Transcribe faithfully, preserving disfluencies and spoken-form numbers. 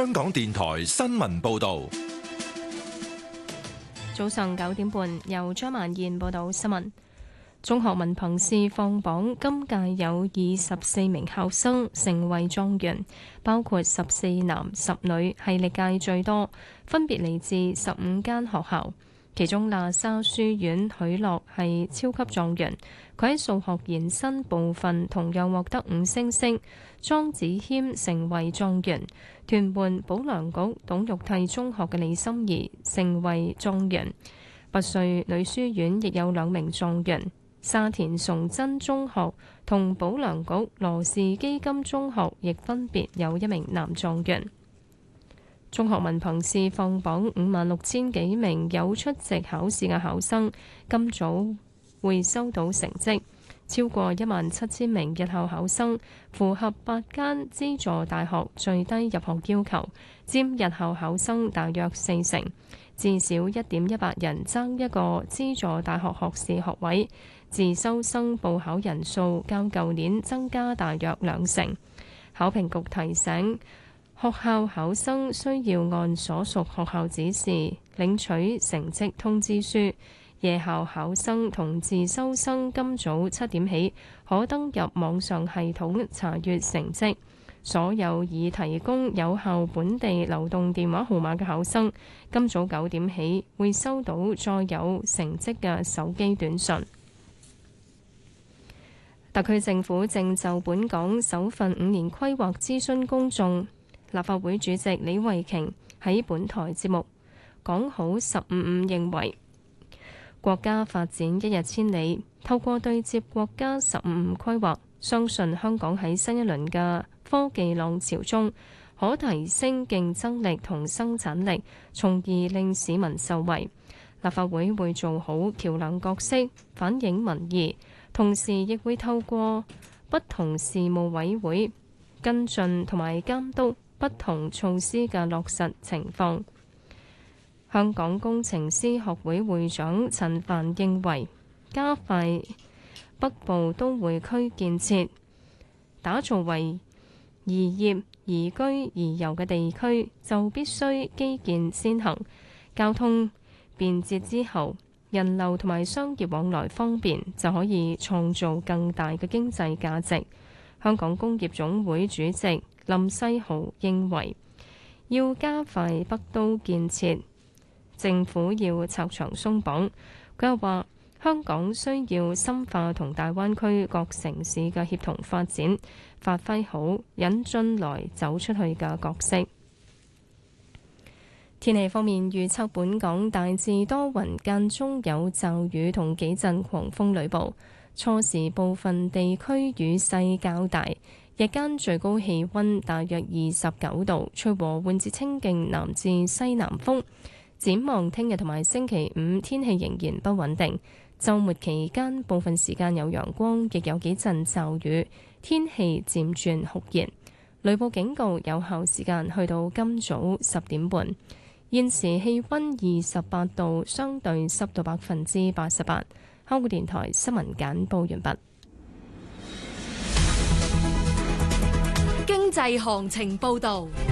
香港電台新聞報道。 早上九點半，由張曼燕報道新聞。中學文憑試放榜，今屆有二十四名考生成為狀元，包括十四男十女，係歷屆最多，分別嚟自十五間學校。其中喇沙書院許樂係超級狀元，佢喺數學延伸部分同樣獲得五星星。莊子謙成為狀元，屯門保良局董玉娣中學嘅李心怡成為狀元。拔萃女書院亦有兩名狀元，沙田崇真中學同保良局羅氏基金中學亦分別有一名男狀元。中學文憑試放榜，五萬六千幾名有出席考試嘅考生今早會收到成績，超過一萬七千名日校考生符合八間資助大學最低入學要求，佔日校考生大約四成，至少一點一八人爭一個資助大學學士學位，自修生報考人數較舊年增加大約兩成。考評局提醒，學校考生需要按所屬學校指示領取成績通知書。夜校考生同自修生今早七點起可登入網上系統查閱成績。所有已提供有效本地流動電話號碼嘅考生，今早九點起會收到載有成績嘅手機短訊。特區政府正就本港首份五年規劃諮詢公眾。立法會主席李慧瓊喺本台節目講好十五五，認為國家發展一日千里，透過對接國家十五五規劃，相信香港喺新一輪嘅科技浪潮中，可提升競爭力同生產力，從而令市民受惠。立法會會做好橋樑角色，反映民意，同時亦會透過不同事務委會跟進同埋監督不同措施嘅落實情況。香港工程師學會會長陳帆認為，加快北部都會區建設，打造為宜業、宜居、宜遊嘅地區，就必須基建先行，交通便捷之後，人流同埋商業往來方便，就可以創造更大嘅經濟價值。香港工業總會主席林世豪認為，要加快北都建設，政府要拆牆鬆綁。佢又話，香港需要深化同大灣區各城市嘅協同發展，發揮好引進來走出去嘅角色。天氣方面預測，本港大致多雲，間中有驟雨同幾陣狂風雷暴，初時部分地區雨勢較大。日間最高氣溫大約二十九度，吹和緩至清勁南至西南風。展望聽日同埋星期五天氣仍然不穩定，週末期間部分時間有陽光，亦有幾陣驟雨，天氣漸轉酷熱。雷暴警告有效時間去到今早十點半。現時氣溫二十八度，相對濕度百分之八十八。香港電台新聞簡報完畢。 經濟行情報道。